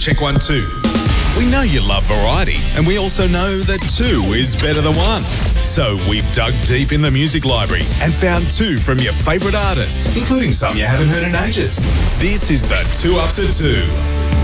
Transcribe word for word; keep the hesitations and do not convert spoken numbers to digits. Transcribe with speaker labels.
Speaker 1: check one, two. We know you love variety, and we also know that two is better than one. So we've dug deep in the music library and found two from your favourite artists, including some you haven't heard in ages. This is the Two Ups at Two.